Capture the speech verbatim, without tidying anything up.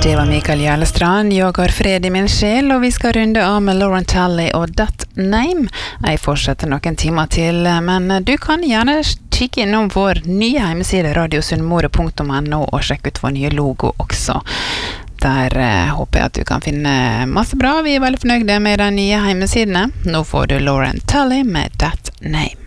Det var Mikael Järlestrand, Jag har fred i min sjel, og vi skal runde av med Lauren Talley og That Name. Jeg fortsetter noen timer til, men du kan gjerne kikke innom vår nye hjemmeside radiosunnmøre punktum no og sjekke ut vår nye logo også. Der eh, håper jeg at du kan finne masse bra. Vi er veldig fornøyde med de nye hjemmesidene. Nå får du Lauren Talley med That Name.